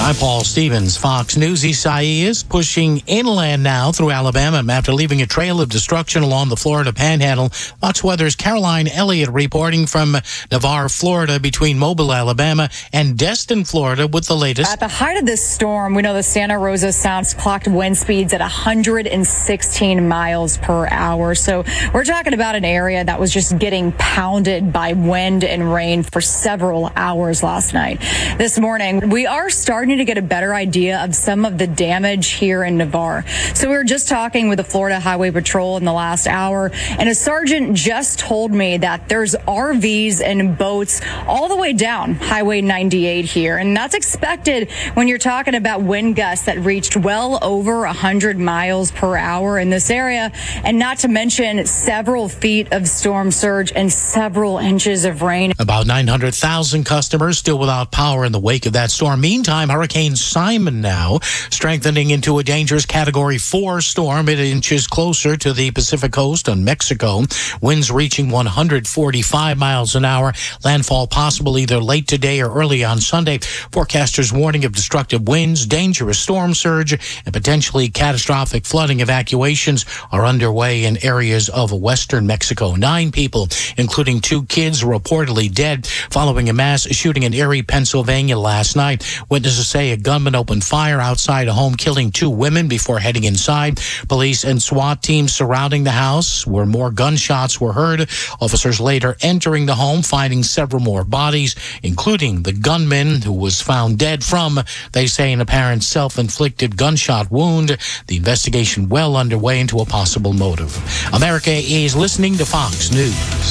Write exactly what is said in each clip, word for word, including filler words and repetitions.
I'm Paul Stevens, Fox News. Isaias pushing inland now through Alabama after leaving a trail of destruction along the Florida Panhandle. Fox Weather's Caroline Elliott reporting from Navarre, Florida, between Mobile, Alabama, and Destin, Florida, with the latest. At the height of this storm, we know the Santa Rosa Sound clocked wind speeds at one hundred sixteen miles per hour. So we're talking about an area that was just getting pounded by wind and rain for several hours last night. This morning, we are starting to get a better idea of some of the damage here in Navarre. So we were just talking with the Florida Highway Patrol in the last hour, and a sergeant just told me that there's R Vs and boats all the way down Highway ninety-eight here. And that's expected when you're talking about wind gusts that reached well over one hundred miles per hour in this area, and not to mention several feet of storm surge and several inches of rain. About nine hundred thousand customers still without power in the wake of that storm. Meantime, Hurricane Simon now strengthening into a dangerous Category four storm. It inches closer to the Pacific coast on Mexico. Winds reaching one hundred forty-five miles an hour. Landfall possible either late today or early on Sunday. Forecasters warning of destructive winds, dangerous storm surge, and potentially catastrophic flooding. Evacuations are underway in areas of western Mexico. Nine people, including two kids, reportedly dead following a mass shooting in Erie, Pennsylvania last night. Witnesses say a gunman opened fire outside a home, killing two women before heading inside. Police and SWAT teams surrounding the house, where more gunshots were heard. Officers later entering the home, finding several more bodies, including the gunman who was found dead from, they say, an apparent self-inflicted gunshot wound. The investigation well underway into a possible motive. America is listening to Fox News.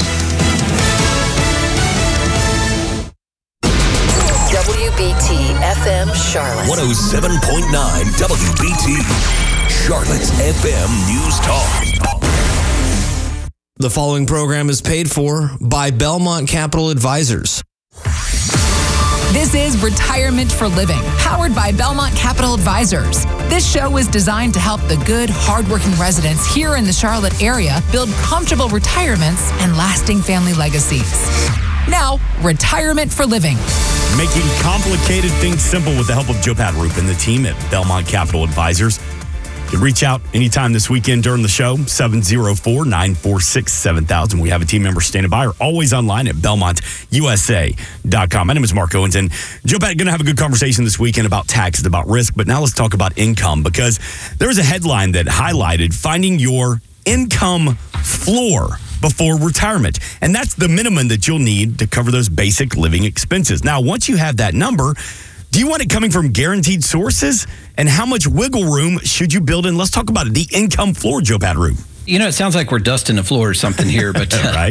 W B T F M Charlotte. one oh seven point nine W B T. Charlotte's F M News Talk. The following program is paid for by Belmont Capital Advisors. This is Retirement for Living, powered by Belmont Capital Advisors. This show is designed to help the good, hardworking residents here in the Charlotte area build comfortable retirements and lasting family legacies. Now, Retirement for Living. Making complicated things simple with the help of Joe Padarup and the team at Belmont Capital Advisors. You can reach out anytime this weekend during the show, seven oh four, nine four six, seven thousand. We have a team member standing by or always online at belmont u s a dot com. My name is Mark Owens, and Joe Pat going to have a good conversation this weekend about taxes, about risk, but now let's talk about income, because there was a headline that highlighted finding your income floor before retirement. And that's the minimum that you'll need to cover those basic living expenses. Now, once you have that number, do you want it coming from guaranteed sources? And how much wiggle room should you build in? Let's talk about it. The income floor, Joe Padarup. You know, it sounds like we're dusting the floor or something here, but uh, right.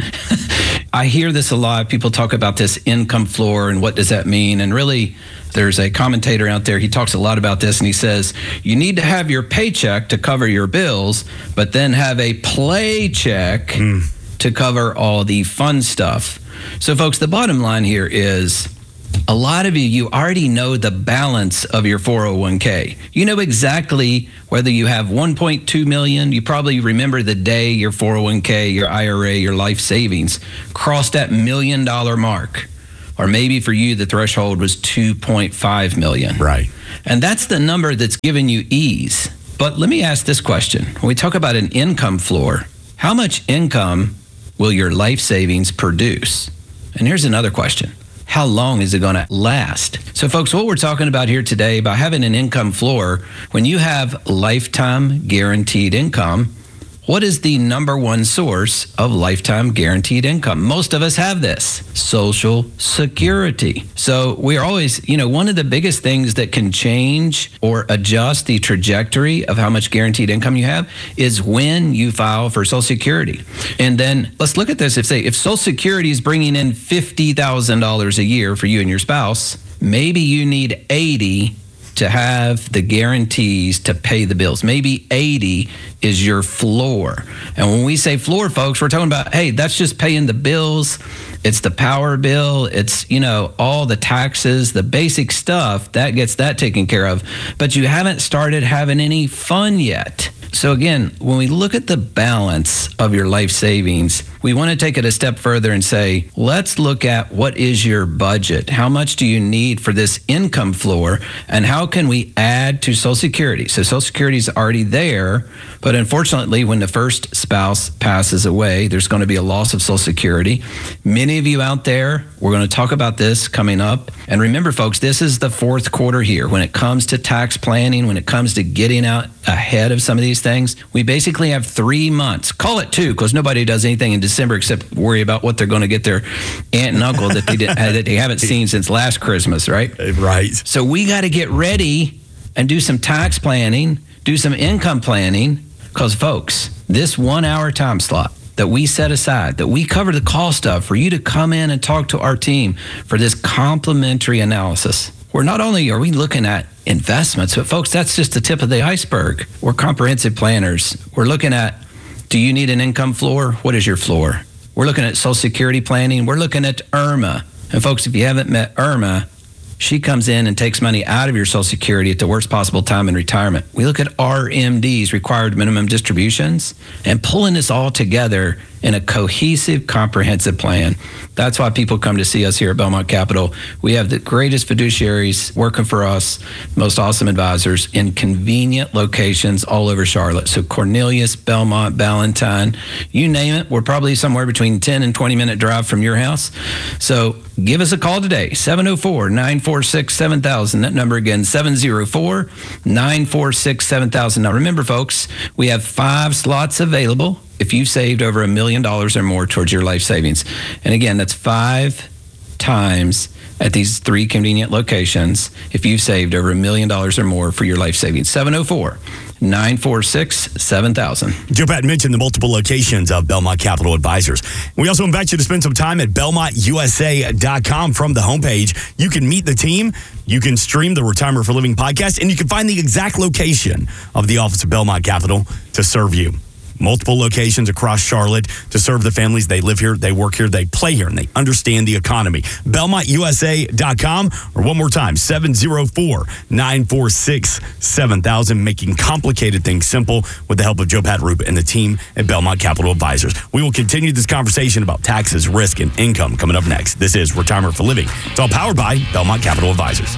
I hear this a lot. People talk about this income floor and what does that mean? And really, there's a commentator out there. He talks a lot about this, and he says, you need to have your paycheck to cover your bills, but then have a play check mm. to cover all the fun stuff. So, folks, the bottom line here is, a lot of you, you already know the balance of your four oh one k. You know exactly whether you have one point two million dollars. You probably remember the day your four oh one k, your I R A, your life savings crossed that million dollar mark. Or maybe for you, the threshold was two point five million dollars. Right. And that's the number that's giving you ease. But let me ask this question. When we talk about an income floor, how much income will your life savings produce? And here's another question. How long is it going to last? So, folks, what we're talking about here today, by having an income floor, when you have lifetime guaranteed income, what is the number one source of lifetime guaranteed income? Most of us have this, Social Security. So we're always, you know, one of the biggest things that can change or adjust the trajectory of how much guaranteed income you have is when you file for Social Security. And then let's look at this. If say, if Social Security is bringing in fifty thousand dollars a year for you and your spouse, maybe you need eighty to have the guarantees to pay the bills. Maybe eighty is your floor. And when we say floor, folks, we're talking about, hey, that's just paying the bills. It's the power bill. It's, you know, all the taxes, the basic stuff, that gets that taken care of. But you haven't started having any fun yet. So again, when we look at the balance of your life savings, we want to take it a step further and say, let's look at what is your budget? How much do you need for this income floor? And how can we add to Social Security? So Social Security is already there, but unfortunately, when the first spouse passes away, there's going to be a loss of Social Security. Many of you out there, we're going to talk about this coming up. And remember, folks, this is the fourth quarter here. When it comes to tax planning, when it comes to getting out ahead of some of these things, we basically have three months. Call it two, because nobody does anything in December except worry about what they're going to get their aunt and uncle that they, did, that they haven't seen since last Christmas, right? Right. So we got to get ready and do some tax planning, do some income planning, because, folks, this one-hour time slot that we set aside, that we cover the cost of for you to come in and talk to our team for this complimentary analysis. We're not only are we looking at investments, but folks, that's just the tip of the iceberg. We're comprehensive planners. We're looking at, do you need an income floor? What is your floor? We're looking at Social Security planning. We're looking at IRMA. And folks, if you haven't met IRMA, she comes in and takes money out of your Social Security at the worst possible time in retirement. We look at R M Ds, required minimum distributions, and pulling this all together in a cohesive, comprehensive plan. That's why people come to see us here at Belmont Capital. We have the greatest fiduciaries working for us, most awesome advisors in convenient locations all over Charlotte. So Cornelius, Belmont, Ballantyne, you name it, we're probably somewhere between ten and twenty minute drive from your house. So give us a call today, seven oh four, nine four six, seven thousand. That number again, seven oh four, nine four six, seven thousand. Now remember, folks, we have five slots available if you've saved over a million dollars or more towards your life savings. And again, that's five times at these three convenient locations if you've saved over a million dollars or more for your life savings. seven oh four, nine four six, seven thousand. Joe Pat mentioned the multiple locations of Belmont Capital Advisors. We also invite you to spend some time at belmont u s a dot com. From the homepage, you can meet the team, you can stream the Retirement for Living podcast, and you can find the exact location of the office of Belmont Capital to serve you. Multiple locations across Charlotte to serve the families. They live here, they work here, they play here, and they understand the economy. belmont u s a dot com, or one more time, seven oh four, nine four six, seven thousand, making complicated things simple with the help of Joe Pat Roop and the team at Belmont Capital Advisors. We will continue this conversation about taxes, risk, and income coming up next. This is Retirement for Living. It's all powered by Belmont Capital Advisors.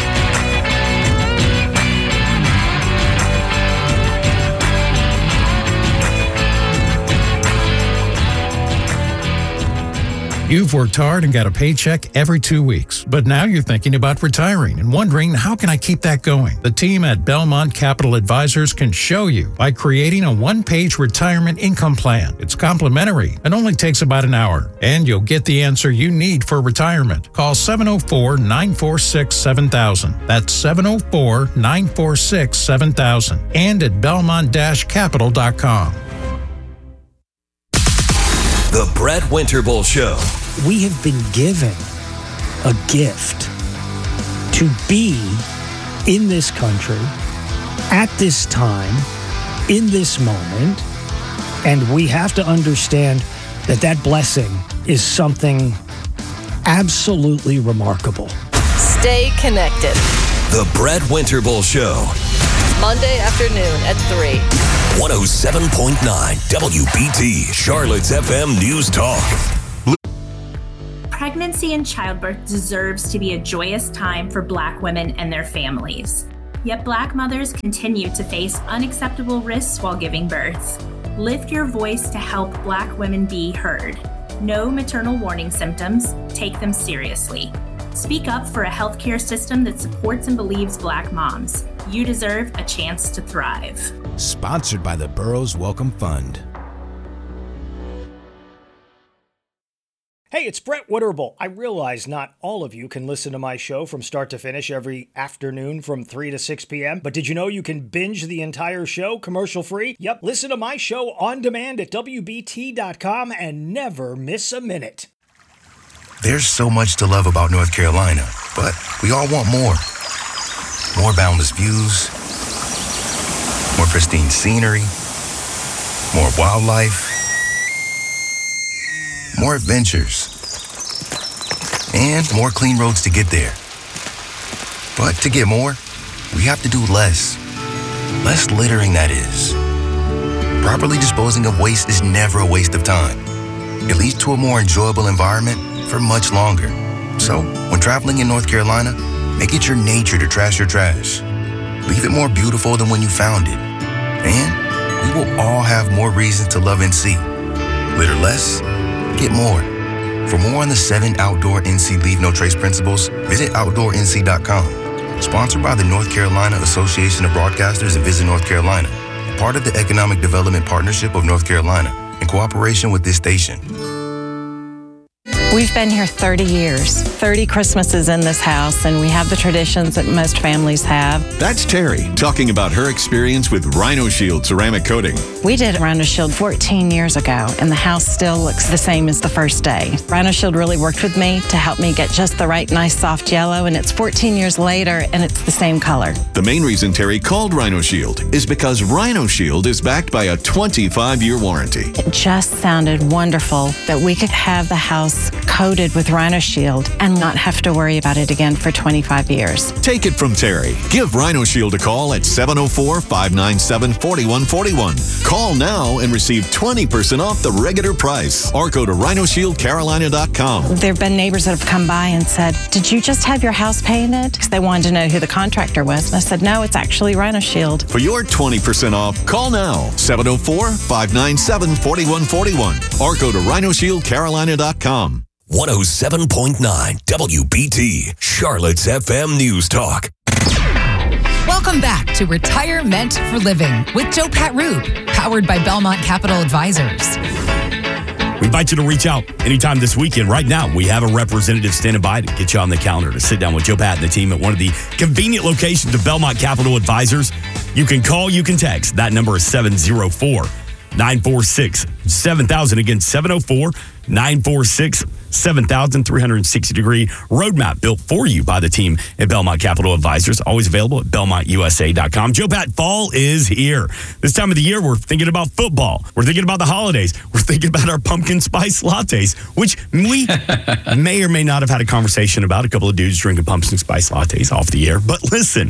You've worked hard and got a paycheck every two weeks, but now you're thinking about retiring and wondering, how can I keep that going? The team at Belmont Capital Advisors can show you by creating a one-page retirement income plan. It's complimentary and only takes about an hour, and you'll get the answer you need for retirement. Call seven oh four, nine four six, seven thousand. That's seven oh four, nine four six, seven thousand, and at belmont dash capital dot com. The Brett Winterble Show. We have been given a gift to be in this country at this time, in this moment, and we have to understand that that blessing is something absolutely remarkable. Stay connected. The Brett Winterble Show. Monday afternoon at three. one oh seven point nine W B T, Charlotte's F M News Talk. Pregnancy and childbirth deserves to be a joyous time for Black women and their families. Yet Black mothers continue to face unacceptable risks while giving birth. Lift your voice to help Black women be heard. Know maternal warning symptoms. Take them seriously. Speak up for a healthcare system that supports and believes Black moms. You deserve a chance to thrive. Sponsored by the Burroughs Welcome Fund. Hey, it's Brett Winterble. I realize not all of you can listen to my show from start to finish every afternoon from three to six p.m., but did you know you can binge the entire show commercial-free? Yep, listen to my show on demand at W B T dot com and never miss a minute. There's so much to love about North Carolina, but we all want more. More boundless views, more pristine scenery, more wildlife, more adventures, and more clean roads to get there. But to get more, we have to do less. Less littering, that is. Properly disposing of waste is never a waste of time. It leads to a more enjoyable environment for much longer. So, when traveling in North Carolina, make it your nature to trash your trash. Leave it more beautiful than when you found it. And we will all have more reasons to love N C. Litter less, get more. For more on the seven outdoor N C Leave No Trace principles, visit outdoor N C dot com. Sponsored by the North Carolina Association of Broadcasters and Visit North Carolina. Part of the Economic Development Partnership of North Carolina, in cooperation with this station. We've been here thirty years, thirty Christmases in this house, and we have the traditions that most families have. That's Terry talking about her experience with Rhino Shield ceramic coating. We did Rhino Shield fourteen years ago, and the house still looks the same as the first day. Rhino Shield really worked with me to help me get just the right nice soft yellow, and it's fourteen years later, and it's the same color. The main reason Terry called Rhino Shield is because Rhino Shield is backed by a twenty-five year warranty. It just sounded wonderful that we could have the house coated with Rhino Shield and not have to worry about it again for twenty-five years. Take it from Terry. Give Rhino Shield a call at seven oh four, five nine seven, four one four one. Call now and receive twenty percent off the regular price, or go to rhino shield carolina dot com. There have been neighbors that have come by and said, "Did you just have your house painted?" Because they wanted to know who the contractor was. And I said, "No, it's actually Rhino Shield." For your twenty percent off, call now, seven oh four, five nine seven, four one four one, or go to rhino shield carolina dot com. one oh seven point nine W B T, Charlotte's F M News Talk. Welcome back to Retirement for Living with Joe Pat Rube, powered by Belmont Capital Advisors. We invite you to reach out anytime this weekend. Right now, we have a representative standing by to get you on the calendar to sit down with Joe Pat and the team at one of the convenient locations of Belmont Capital Advisors. You can call, you can text. That number is seven oh four, nine four six, seven thousand. Again, seven oh four, nine four six, seven thousand. three hundred sixty degree roadmap built for you by the team at Belmont Capital Advisors. Always available at belmont u s a dot com. Joe Pat, fall is here. This time of the year, we're thinking about football. We're thinking about the holidays. We're thinking about our pumpkin spice lattes, which we may or may not have had a conversation about. A couple of dudes drinking pumpkin spice lattes off the air. But listen,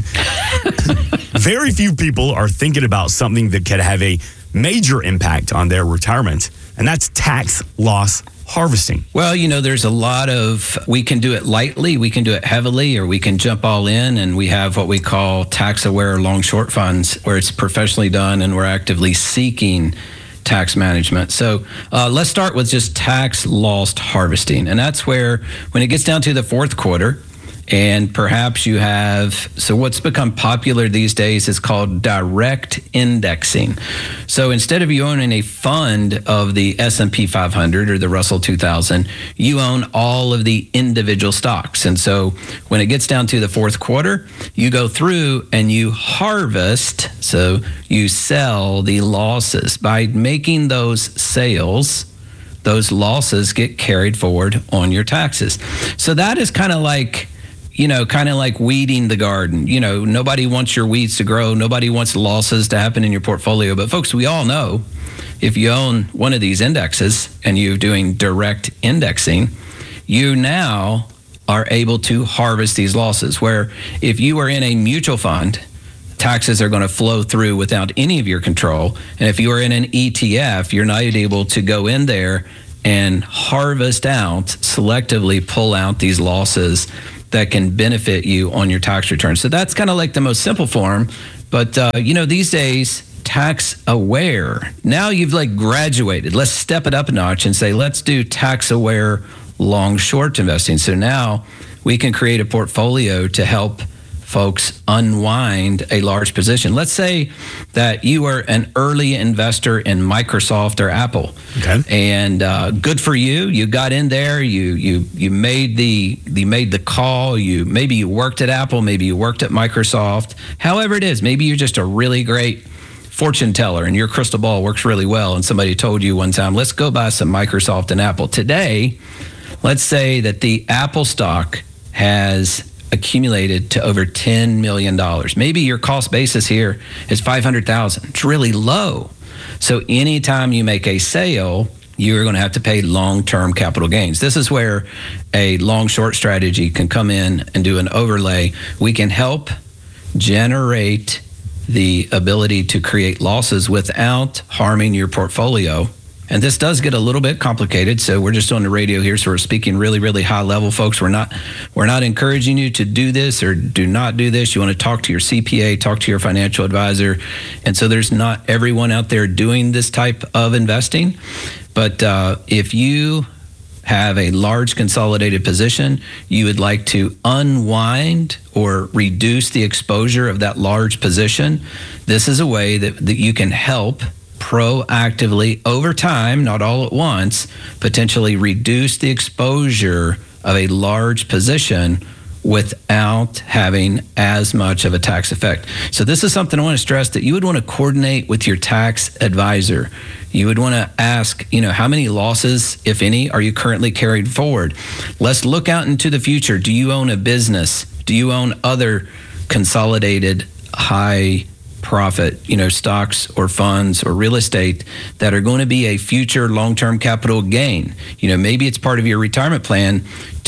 very few people are thinking about something that could have a major impact on their retirement, and that's tax loss harvesting. Well, you know, there's a lot of, we can do it lightly, we can do it heavily, or we can jump all in, and we have what we call tax-aware long-short funds, where it's professionally done and we're actively seeking tax management. So uh, let's start with just tax loss harvesting, and that's where, when it gets down to the fourth quarter, and perhaps you have, so what's become popular these days is called direct indexing. So instead of you owning a fund of the S and P five hundred or the Russell two thousand, you own all of the individual stocks. And so when it gets down to the fourth quarter, you go through and you harvest, so you sell the losses. By making those sales, those losses get carried forward on your taxes. So that is kind of like, you know, kind of like weeding the garden. You know, nobody wants your weeds to grow. Nobody wants losses to happen in your portfolio. But folks, we all know if you own one of these indexes and you're doing direct indexing, you now are able to harvest these losses. Where if you are in a mutual fund, taxes are going to flow through without any of your control. And if you are in an E T F, you're not able to go in there and harvest out, selectively pull out these losses that can benefit you on your tax return. So that's kind of like the most simple form. But, uh, you know, these days, tax aware. Now you've like graduated. Let's step it up a notch and say, let's do tax aware long short investing. So now we can create a portfolio to help folks unwind a large position. Let's say that you are an early investor in Microsoft or Apple, okay, and uh, good for you. You got in there. You you you made the you made the call. You maybe you worked at Apple. Maybe you worked at Microsoft. However it is, maybe you're just a really great fortune teller and your crystal ball works really well. And somebody told you one time, let's go buy some Microsoft and Apple today. Let's say that the Apple stock has accumulated to over ten million dollars. Maybe your cost basis here is five hundred thousand dollars. It's really low. So anytime you make a sale, you're going to have to pay long-term capital gains. This is where a long-short strategy can come in and do an overlay. We can help generate the ability to create losses without harming your portfolio. And this does get a little bit complicated, so we're just on the radio here, so we're speaking really, really high level, folks. We're not we're not encouraging you to do this or do not do this. You want to talk to your C P A, talk to your financial advisor. And so there's not everyone out there doing this type of investing. But uh, if you have a large consolidated position, you would like to unwind or reduce the exposure of that large position, this is a way that, that you can help proactively over time, not all at once, potentially reduce the exposure of a large position without having as much of a tax effect. So this is something I want to stress, that you would want to coordinate with your tax advisor. You would want to ask, you know, how many losses, if any, are you currently carried forward? Let's look out into the future. Do you own a business? Do you own other consolidated high profit, you know, stocks or funds or real estate that are going to be a future long-term capital gain? You know, maybe it's part of your retirement plan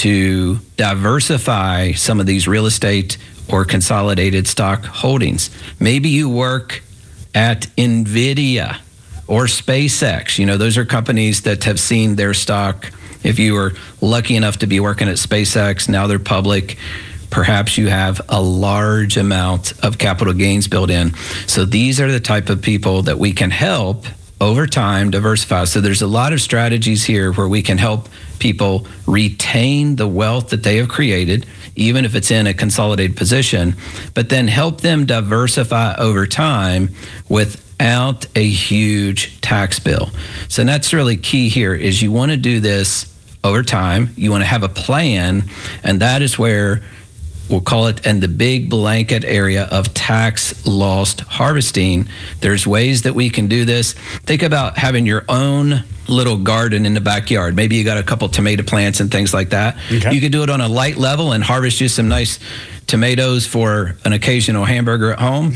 to diversify some of these real estate or consolidated stock holdings. Maybe you work at NVIDIA or SpaceX. You know, those are companies that have seen their stock. If you were lucky enough to be working at SpaceX, now they're public, perhaps you have a large amount of capital gains built in. So these are the type of people that we can help over time diversify. So there's a lot of strategies here where we can help people retain the wealth that they have created, even if it's in a consolidated position, but then help them diversify over time without a huge tax bill. So that's really key here, is you want to do this over time. You want to have a plan, and that is where we'll call it in the big blanket area of tax loss harvesting. There's ways that we can do this. Think about having your own little garden in the backyard. Maybe you got a couple tomato plants and things like that. Okay. You could do it on a light level and harvest you some nice tomatoes for an occasional hamburger at home.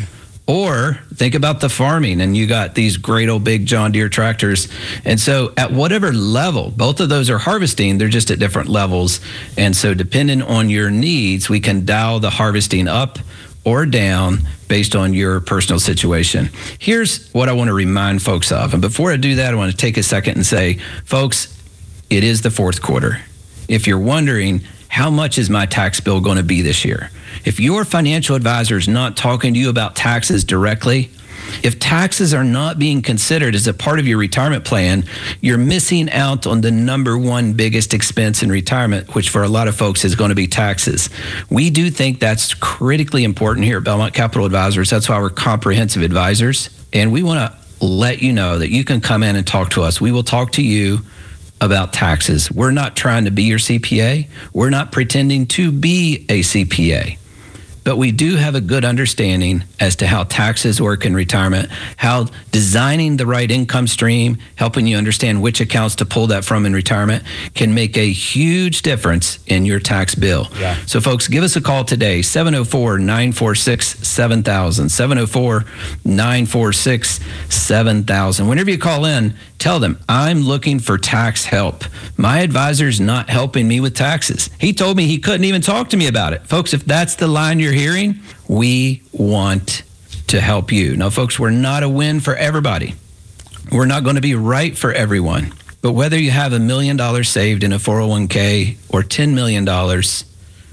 Or think about the farming, and you got these great old big John Deere tractors. And so at whatever level, both of those are harvesting, they're just at different levels. And so depending on your needs, we can dial the harvesting up or down based on your personal situation. Here's what I want to remind folks of. And before I do that, I want to take a second and say, folks, it is the fourth quarter. If you're wondering, how much is my tax bill going to be this year? If your financial advisor is not talking to you about taxes directly, if taxes are not being considered as a part of your retirement plan, you're missing out on the number one biggest expense in retirement, which for a lot of folks is going to be taxes. We do think that's critically important here at Belmont Capital Advisors. That's why we're comprehensive advisors. And we want to let you know that you can come in and talk to us. We will talk to you about taxes. We're not trying to be your C P A. We're not pretending to be a C P A. But we do have a good understanding as to how taxes work in retirement, how designing the right income stream, helping you understand which accounts to pull that from in retirement, can make a huge difference in your tax bill. Yeah. So folks, give us a call today, seven oh four, nine four six, seven thousand, seven oh four, nine four six, seven thousand. Whenever you call in, tell them, I'm looking for tax help. My advisor's not helping me with taxes. He told me he couldn't even talk to me about it. Folks, if that's the line you're hearing, we want to help you. Now, folks, we're not a win for everybody. We're not going to be right for everyone. But whether you have a million dollars saved in a four oh one k or ten million dollars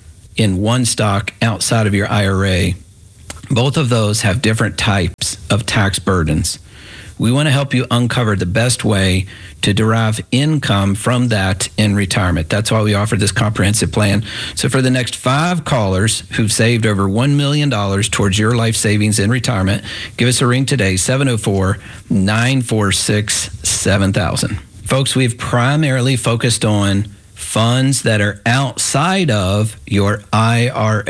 in one stock outside of your I R A, both of those have different types of tax burdens. We want to help you uncover the best way to derive income from that in retirement. That's why we offer this comprehensive plan. So for the next five callers who've saved over one million dollars towards your life savings in retirement, give us a ring today, seven oh four, nine four six, seven thousand. Folks, we've primarily focused on funds that are outside of your I R A.